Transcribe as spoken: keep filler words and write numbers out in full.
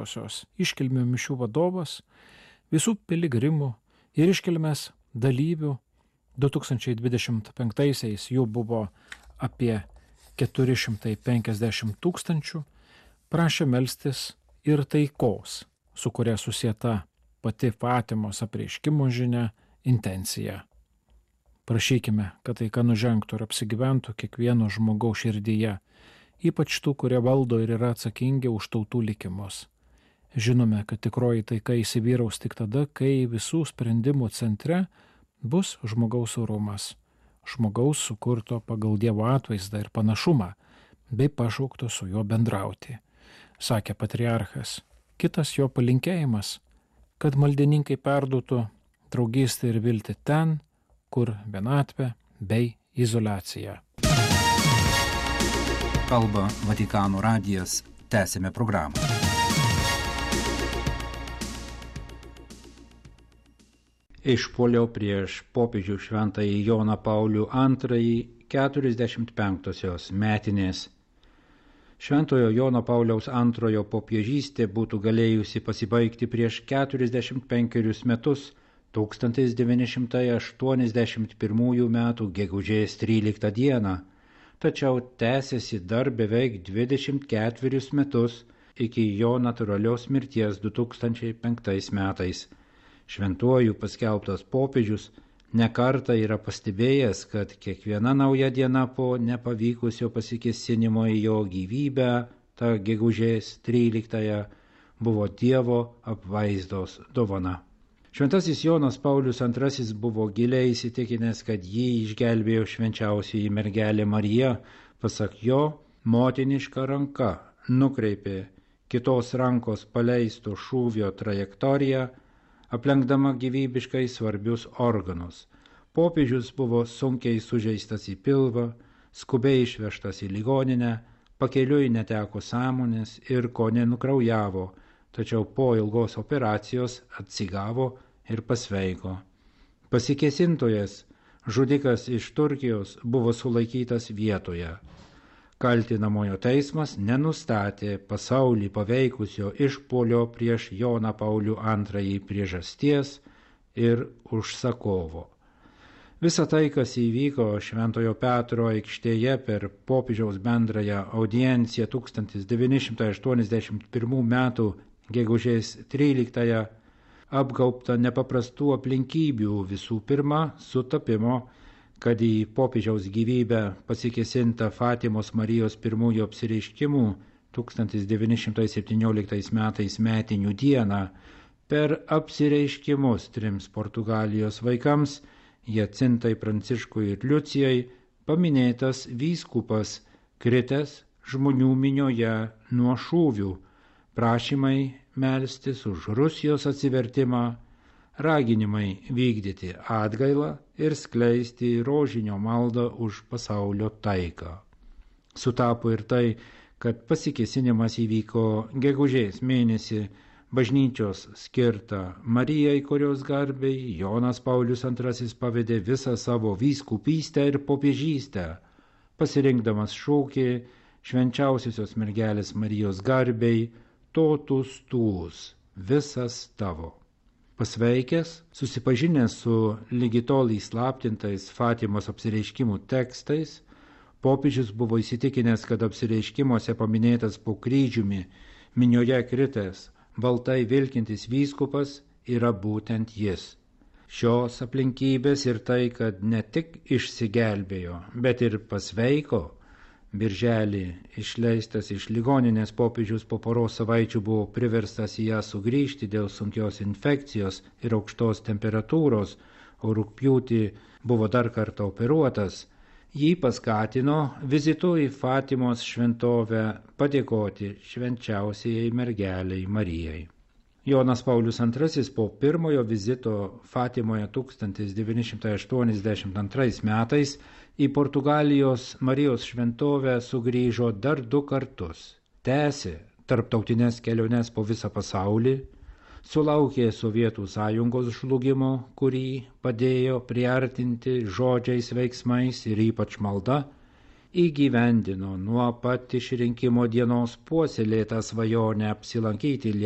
šventosios iškilmių mišių vadovas, visų piligrimų ir iškilmės dalyvių. du tūkstančiai dvidešimt penktaisiais jų buvo apie keturi šimtai penkiasdešimt tūkstančių, prašė melstis ir taikos, su kuria susieta pati Fatimos apreiškimo žinia, intencija. Prašykime, kad taika nužengtų ir apsigyventų kiekvieno žmogaus širdyje, ypač tų, kurie valdo ir yra atsakingi už tautų likimus. Žinome, kad tikroji taika įsivyraus tik tada, kai visų sprendimų centre bus žmogaus orumas, žmogaus sukurto pagal Dievo atvaizdą ir panašumą, bei pašaukto su juo bendrauti, sakė patriarchas. Kitas jo palinkėjimas, kad maldininkai perduotų draugystę ir viltį ten, kur vienatvė bei izoliacija. Kalba Vatikano radijas, tęsėme programą. Išpuolio prieš popiežių šventąjį Joną Paulių antrąjį keturiasdešimt penktosios metinės. Šventojo Jono Pauliaus antrojo popiežystė būtų galėjusi pasibaigti prieš keturiasdešimt penkerius metus, tūkstantis devyni šimtai aštuoniasdešimt pirmųjų metų gegužės tryliktą dieną, tačiau tęsiasi dar beveik dvidešimt ketverius metus iki jo natūralios mirties du tūkstančiai penktais metais. Šventuoju paskelbtas popiežius nekartą yra pastebėjęs, kad kiekviena nauja diena po nepavykusio pasikėsinimo į jo gyvybę, ta gegužės tryliktąją, buvo Dievo apvaizdos dovana. Šventasis Jonas Paulius antrasis buvo giliai įsitikinęs, kad jį išgelbėjo švenčiausioji mergelė Marija, pasak jo, motiniška ranka nukreipė kitos rankos paleisto šūvio trajektoriją, aplenkdama gyvybiškai svarbius organus. Popiežius buvo sunkiai sužeistas į pilvą, skubiai išvežtas į ligoninę, pakeliui neteko sąmonės ir kone nukraujavo, tačiau po ilgos operacijos atsigavo ir pasveiko. Pasikėsintojas, žudikas iš Turkijos, buvo sulaikytas vietoje. Kaltinamojo teismas nenustatė pasaulį paveikusio išpuolio prieš Joną Paulių antrąjį priežasties ir užsakovo. Visa tai, kas įvyko Šventojo Petro aikštėje per popiežiaus bendrąją audienciją tūkstantis devyni šimtai aštuoniasdešimt pirmų metų gegužės tryliktąją, apgaubta nepaprastų aplinkybių, visų pirma sutapimo, kad į popiežiaus gyvybę pasikėsinta Fatimos Marijos pirmųjų apsireiškimų tūkstantis devyni šimtai septynioliktais metais metinių dieną per apsireiškimus trims Portugalijos vaikams, Jacintai, Pranciškui ir Liucijai, paminėtas vyskupas kritęs žmonių minioje nuo šūvių, prašymai melstis už Rusijos atsivertimą, raginimai vykdyti atgailą ir skleisti rožinio maldą už pasaulio taiką. Sutapo ir tai, kad pasikėsinimas įvyko gegužės mėnesį bažnyčios skirtą Marijai, kurios garbei Jonas Paulius antrasis pavedė visą savo vyskupystę ir popiežystę, pasirinkdamas šūkį švenčiausiosios mergelės Marijos garbei totus tuus, visas tavo. Pasveikęs, susipažinęs su lygi tol įslaptintais Fatimos apsireiškimų tekstais, popiežius buvo įsitikinęs, kad apsireiškimuose paminėtas po kryžiumi minioje kritęs, baltai vilkintis vyskupas yra būtent jis. Šios aplinkybės ir tai, kad ne tik išsigelbėjo, bet ir pasveiko, birželį išleistas iš ligoninės popiežius po poros savaičių buvo priverstas į ją sugrįžti dėl sunkios infekcijos ir aukštos temperatūros, o rugpjūtį buvo dar kartą operuotas. Jį paskatino vizitu į Fatimos šventovę padėkoti švenčiausiajai mergelei Marijai. Jonas Paulius antrasis po pirmojo vizito Fatimoje tūkstantis devyni šimtai aštuoniasdešimt antrais metais į Portugalijos Marijos šventovę sugrįžo dar du kartus. Tęsė tarptautinės keliones po visą pasaulį, sulaukė Sovietų sąjungos žlugimo, kurį padėjo priartinti žodžiais, veiksmais ir ypač malda, įgyvendino nuo pat išrinkimo dienos puoselėtą svajonę apsilankyti